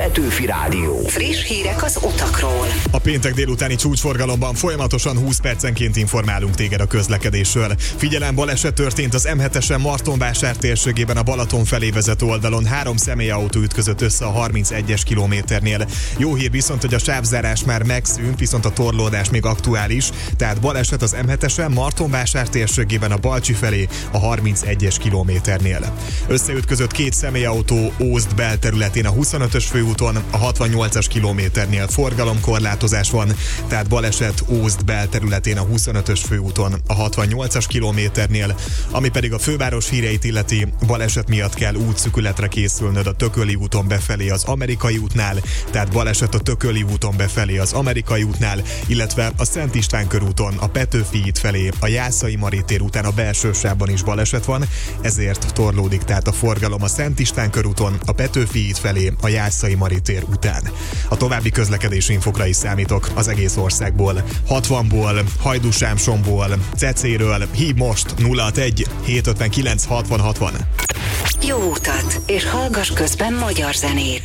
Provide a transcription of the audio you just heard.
Petőfi Rádió. Friss hírek az utakról. A péntek délutáni csúcsforgalomban folyamatosan 20 percenként informálunk téged a közlekedésről. Figyelem, baleset történt az M7-esen Martonvásár térségében a Balaton felé vezető oldalon. 3 személyautó ütközött össze a 31-es kilométernél. Jó hír viszont, hogy a sávzárás már megszűnt, viszont a torlódás még aktuális, tehát baleset az M7-esen Martonvásár térségében a Balcsi felé a 31-es kilométernél. Összeütközött 2 személyautó Ózd belterületén a 25-ös főúton, a 68-as kilométernél forgalomkorlátozás van, tehát baleset Ózd belterületén a 25-ös főúton, a 68-as kilométernél, ami pedig a főváros híreit illeti, baleset miatt kell útszükületre készülnöd a Tököli úton befelé az Amerikai útnál, tehát baleset a Tököli úton befelé az Amerikai útnál, illetve a Szent István körúton a Petőfi híd felé a Jászai Mari tér után a belső sávban is baleset van, ezért torlódik tehát a forgalom a Szent István körúton a Petőfi híd felé a Jászai Mari tér után. A további közlekedési infokra is számítok az egész országból. 60-ból, Hajdúsámsonból, Cecéről, hív most 061 759 60 60. Jó utat, és hallgass közben magyar zenét.